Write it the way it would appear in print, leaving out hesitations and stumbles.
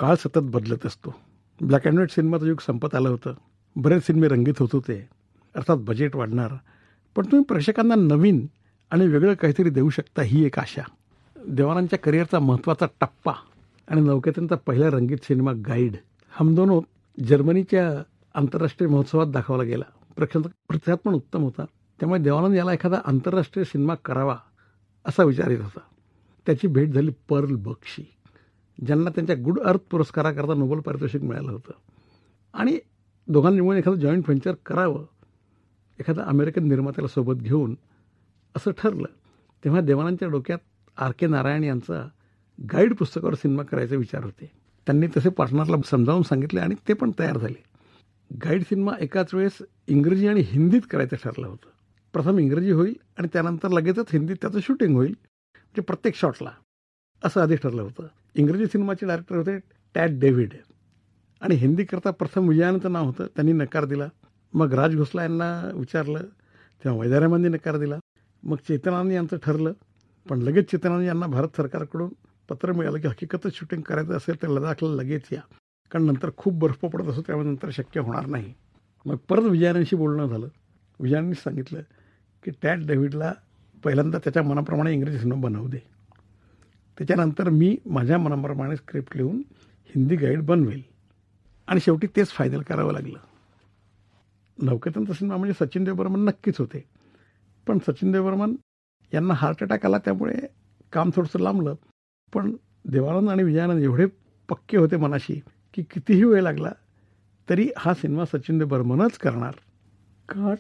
काळ सतत बदलत असतो. ब्लॅक अँड व्हाईट सिनेमाचं युग संपत आलं होतं. बरेच सिनेमे रंगीत होत होते. अर्थात बजेट वाढणार, पण तुम्ही प्रेक्षकांना नवीन आणि वेगळं काहीतरी देऊ शकता ही एक आशा. देवानंदच्या करिअरचा महत्त्वाचा टप्पा आणि नौकेतनचा पहिला रंगीत सिनेमा गाईड हम दोनो जर्मनीच्या आंतरराष्ट्रीय महोत्सवात दाखवला गेला. प्रतिसाद पण उत्तम होता. त्यामुळे देवानंद याला एखादा आंतरराष्ट्रीय सिनेमा करावा असा विचार येत होता. त्याची भेट झाली पर्ल बकशी, ज्यांना त्यांच्या गुड अर्थ पुरस्काराकरता नोबेल पारितोषिक मिळालं होतं. आणि दोघांनी मिळून एखादं जॉईंट व्हेंचर करावं, एखादा अमेरिकन निर्मात्याला सोबत घेऊन असं ठरलं. तेव्हा देवानंदच्या डोक्यात आर के नारायण यांचा गाईड पुस्तकावर सिनेमा करायचे विचार होते. त्यांनी तसे पार्टनरला समजावून सांगितले आणि ते पण तयार झाले. गाईड सिनेमा एकाच वेळेस इंग्रजी आणि हिंदीत करायचं ठरलं होतं. प्रथम इंग्रजी होईल आणि त्यानंतर लगेचच हिंदीत त्याचं शूटिंग होईल, म्हणजे प्रत्येक शॉटला, असं आधी ठरलं होतं. इंग्रजी सिनेमाचे डायरेक्टर होते टॅड डेव्हिड आणि हिंदीकरता प्रथम विजयानंदचं नाव होतं. त्यांनी नकार दिला. मग राज घोसला यांना विचारलं, तेव्हा वैद्यरामांनी नकार दिला. मग चेतनानी यांचं ठरलं, पण लगेच चेतनानी यांना भारत सरकारकडून पत्र मिळालं की हकीकतच शूटिंग करायचं असेल तर लडाखला लगेच या, कारण नंतर खूप बर्फ पडत असतो, त्यामुळे नंतर शक्य होणार नाही. मग परत विजयानंदशी बोलणं झालं. विजयानंदनी सांगितलं की टॅड डेव्हिडला पहिल्यांदा त्याच्या मनाप्रमाणे इंग्रजी सिनेमा बनवू दे, त्याच्यानंतर मी माझ्या मनाप्रमाणे स्क्रिप्ट लिहून हिंदी गाईड बनवेल. आणि शेवटी तेच फायनल करावं लागलं. नौकेतनचा सिनेमा म्हणजे सचिन देव बर्मन नक्कीच होते, पण सचिन देव बर्मन यांना हार्ट अटॅक आला, त्यामुळे काम थोडंसं लांबलं. पण देवानंद आणि विजयानंद एवढे पक्के होते मनाशी की कितीही वेळ लागला तरी हा सिनेमा सचिन देव बर्मनच करणार. काट